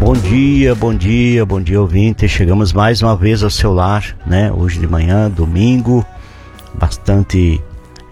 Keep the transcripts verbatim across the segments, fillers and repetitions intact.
Bom dia, bom dia, bom dia ouvinte. Chegamos mais uma vez ao seu lar, né? Hoje de manhã, domingo, bastante,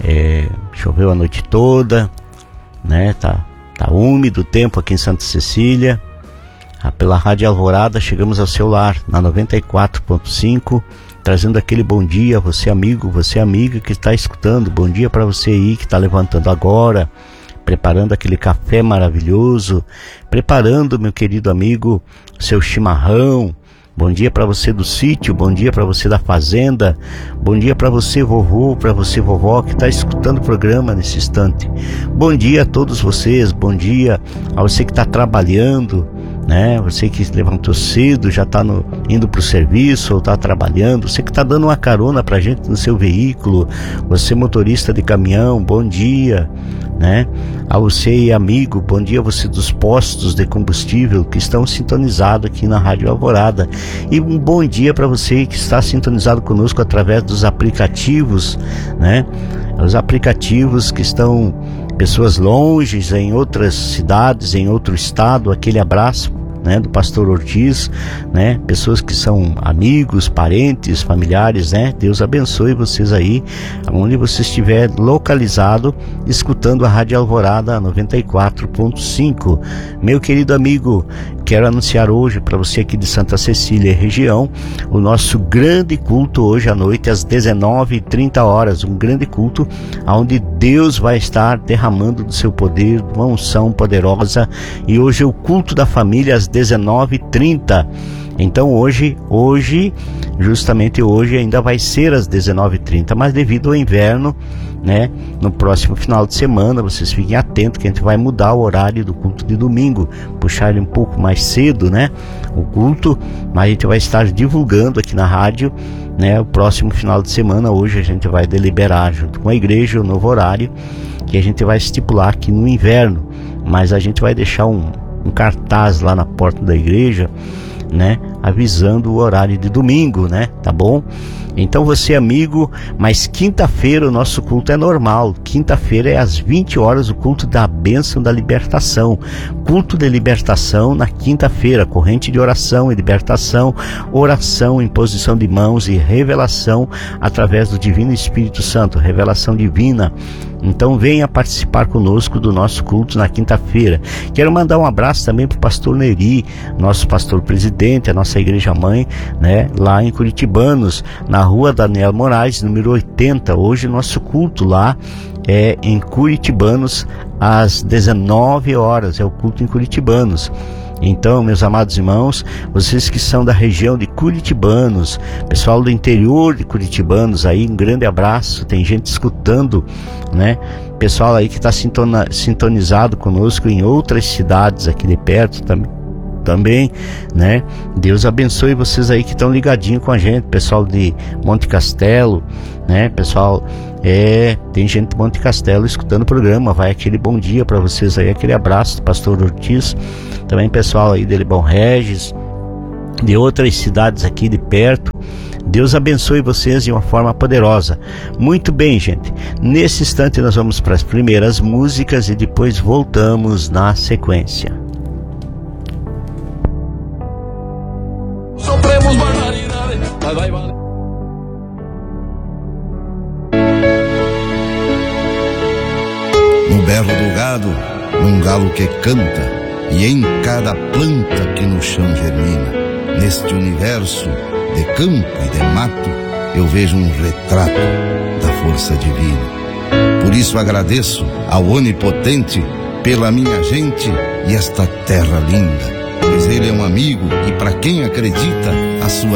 é, choveu a noite toda, né? Tá, tá úmido o tempo aqui em Santa Cecília. Ah, pela Rádio Alvorada chegamos ao seu lar, na noventa e quatro ponto cinco, trazendo aquele bom dia, você amigo, você amiga que está escutando. Bom dia para você aí que está levantando agora, preparando aquele café maravilhoso, preparando, meu querido amigo, seu chimarrão. Bom dia para você do sítio, bom dia para você da fazenda, bom dia para você vovô, para você vovó que está escutando o programa nesse instante. Bom dia a todos vocês, bom dia a você que está trabalhando, né? Você que levantou cedo, já está indo para o serviço ou está trabalhando, você que está dando uma carona para a gente no seu veículo, você motorista de caminhão, bom dia, né? A você amigo, bom dia a você dos postos de combustível que estão sintonizados aqui na Rádio Alvorada, e um bom dia para você que está sintonizado conosco através dos aplicativos, né? Os aplicativos que estão pessoas longe, em outras cidades, em outro estado. Aquele abraço, né, do pastor Ortiz, né? Pessoas que são amigos, parentes, familiares, né? Deus abençoe vocês aí, onde você estiver localizado, escutando a Rádio Alvorada noventa e quatro ponto cinco. Meu querido amigo, quero anunciar hoje para você aqui de Santa Cecília e região, o nosso grande culto hoje à noite às dezenove e trinta horas, um grande culto onde Deus vai estar derramando do seu poder, uma unção poderosa. E hoje é o culto da família às dezenove e trinta. Então hoje, hoje, justamente hoje ainda vai ser às dezenove e trinta, mas devido ao inverno, né, no próximo final de semana, vocês fiquem atentos que a gente vai mudar o horário do culto de domingo, puxar ele um pouco mais cedo, né, o culto, mas a gente vai estar divulgando aqui na rádio, né, o próximo final de semana. Hoje a gente vai deliberar junto com a igreja o novo horário que a gente vai estipular aqui no inverno, mas a gente vai deixar um, um cartaz lá na porta da igreja, né, avisando o horário de domingo, né, tá bom? Então você amigo, mas quinta-feira o nosso culto é normal, quinta-feira é às vinte horas o culto da bênção da libertação, culto de libertação na quinta-feira, corrente de oração e libertação, oração, imposição de mãos e revelação através do Divino Espírito Santo, revelação divina. Então venha participar conosco do nosso culto na quinta-feira. Quero mandar um abraço também para o pastor Neri, nosso pastor presidente, a nossa igreja mãe, né, lá em Curitibanos, na rua Daniel Moraes, número oitenta. Hoje nosso culto lá é em Curitibanos às dezenove horas, é o culto em Curitibanos. Então, meus amados irmãos, vocês que são da região de Curitibanos, pessoal do interior de Curitibanos aí, um grande abraço. Tem gente escutando, né? Pessoal aí que está sintonizado conosco em outras cidades aqui de perto também. também, né? Deus abençoe vocês aí que estão ligadinho com a gente, pessoal de Monte Castelo, né? Pessoal, é, tem gente de Monte Castelo escutando o programa, vai aquele bom dia para vocês aí, aquele abraço do pastor Ortiz, também pessoal aí de Lebão Regis, de outras cidades aqui de perto. Deus abençoe vocês de uma forma poderosa. Muito bem, gente, nesse instante nós vamos para as primeiras músicas e depois voltamos na sequência. Sofremos barbaridade, mas vai valer. No berro do gado, num galo que canta, e em cada planta que no chão germina, neste universo de campo e de mato, eu vejo um retrato da força divina. Por isso agradeço ao Onipotente pela minha gente e esta terra linda, pois ele é um amigo e para quem acredita, a sua